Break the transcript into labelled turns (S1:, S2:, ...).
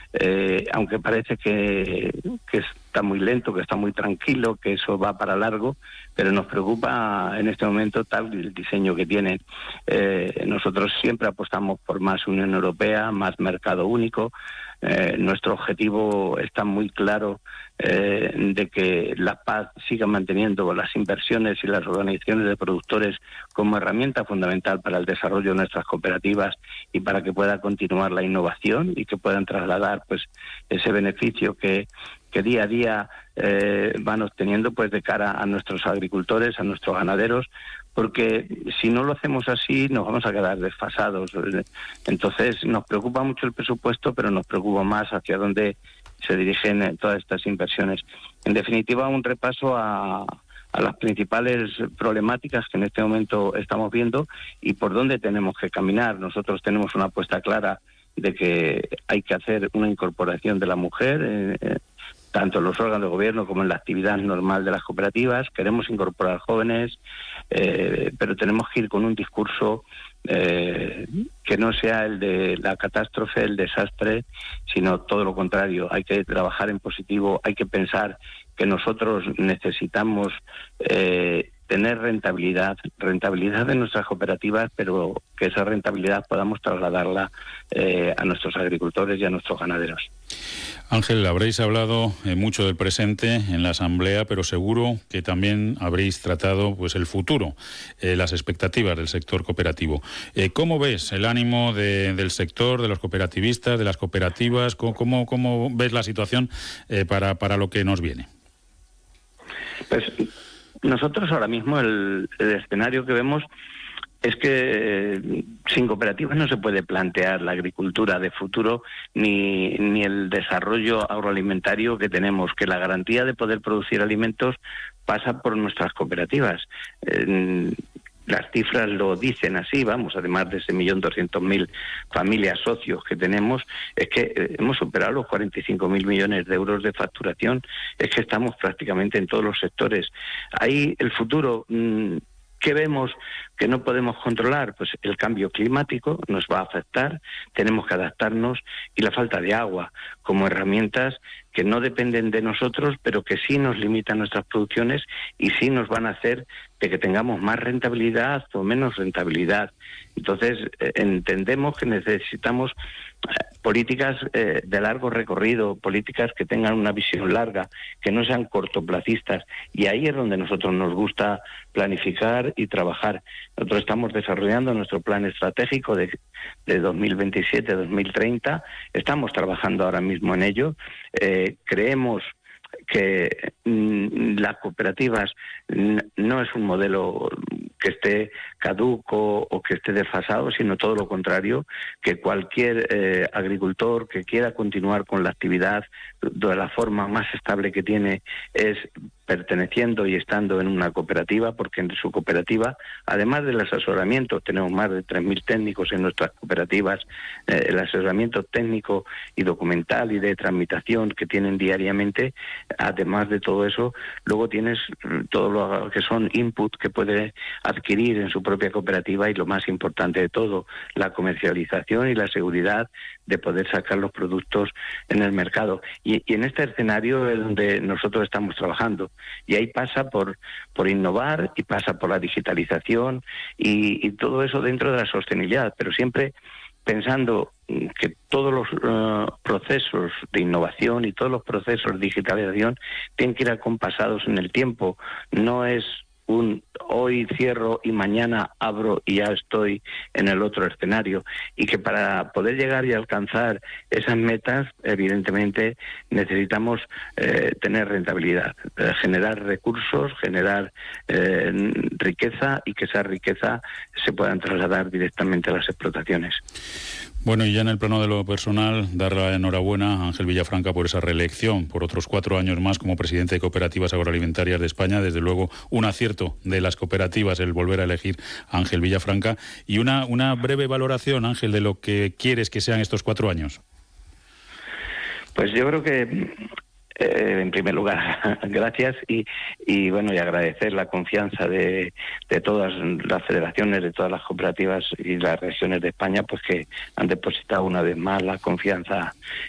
S1: aunque parece que está muy lento, que está muy tranquilo, que eso va para largo, pero nos preocupa en este momento tal el diseño que tiene. Nosotros siempre apostamos por más Unión Europea, más mercado único. Nuestro objetivo está muy claro, de que la PAC siga manteniendo las inversiones y las organizaciones de productores como herramienta fundamental para el desarrollo de nuestras cooperativas y para que pueda continuar la innovación y que puedan trasladar pues ese beneficio que día a día van obteniendo pues de cara a nuestros agricultores, a nuestros ganaderos, porque si no lo hacemos así nos vamos a quedar desfasados. Entonces nos preocupa mucho el presupuesto, pero nos preocupa más hacia dónde se dirigen todas estas inversiones. En definitiva, un repaso a las principales problemáticas que en este momento estamos viendo y por dónde tenemos que caminar. Nosotros tenemos una apuesta clara de que hay que hacer una incorporación de la mujer, tanto en los órganos de gobierno como en la actividad normal de las cooperativas. Queremos incorporar jóvenes, pero tenemos que ir con un discurso que no sea el de la catástrofe, el desastre, sino todo lo contrario. Hay que trabajar en positivo, hay que pensar que nosotros necesitamos tener rentabilidad de nuestras cooperativas, pero que esa rentabilidad podamos trasladarla a nuestros agricultores y a nuestros ganaderos.
S2: Ángel, habréis hablado mucho del presente en la Asamblea, pero seguro que también habréis tratado pues el futuro, las expectativas del sector cooperativo. ¿Cómo ves el ánimo del sector, de los cooperativistas, de las cooperativas? ¿Cómo ves la situación para lo que nos viene?
S1: Pues nosotros ahora mismo el escenario que vemos es que sin cooperativas no se puede plantear la agricultura de futuro ni el desarrollo agroalimentario que tenemos, que la garantía de poder producir alimentos pasa por nuestras cooperativas. Las cifras lo dicen así, vamos, además de ese 1.200.000 familias socios que tenemos, es que hemos superado los 45.000 millones de euros de facturación, es que estamos prácticamente en todos los sectores. Ahí el futuro, ¿qué vemos que no podemos controlar? Pues el cambio climático nos va a afectar, tenemos que adaptarnos, y la falta de agua como herramientas que no dependen de nosotros, pero que sí nos limitan nuestras producciones y sí nos van a hacer de que tengamos más rentabilidad o menos rentabilidad. Entonces, entendemos que necesitamos políticas de largo recorrido, políticas que tengan una visión larga, que no sean cortoplacistas, y ahí es donde nosotros nos gusta planificar y trabajar. Nosotros estamos desarrollando nuestro plan estratégico de 2027-2030, estamos trabajando ahora mismo en ello. Creemos que las cooperativas no es un modelo que esté caduco o que esté desfasado, sino todo lo contrario, que cualquier agricultor que quiera continuar con la actividad de la forma más estable que tiene es perteneciendo y estando en una cooperativa, porque en su cooperativa, además del asesoramiento, tenemos más de 3.000 técnicos en nuestras cooperativas, el asesoramiento técnico y documental y de tramitación que tienen diariamente. Además de todo eso, luego tienes todo lo que son input que puede adquirir en su propia cooperativa, y lo más importante de todo, la comercialización y la seguridad de poder sacar los productos en el mercado. Y en este escenario es donde nosotros estamos trabajando. Y ahí pasa por innovar, y pasa por la digitalización y todo eso dentro de la sostenibilidad, pero siempre pensando que todos los procesos de innovación y todos los procesos de digitalización tienen que ir acompasados en el tiempo. No es hoy cierro y mañana abro y ya estoy en el otro escenario, y que para poder llegar y alcanzar esas metas, evidentemente necesitamos tener rentabilidad, generar recursos, generar riqueza, y que esa riqueza se puedan trasladar directamente a las explotaciones.
S2: Bueno, y ya en el plano de lo personal, dar la enhorabuena a Ángel Villafranca por esa reelección, por otros 4 años más como presidente de Cooperativas Agroalimentarias de España. Desde luego, un acierto de las cooperativas el volver a elegir a Ángel Villafranca. Y una breve valoración, Ángel, de lo que quieres que sean estos 4 años.
S1: Pues yo creo que en primer lugar, gracias y bueno, y agradecer la confianza de todas las federaciones, de todas las cooperativas y las regiones de España, pues que han depositado una vez más la confianza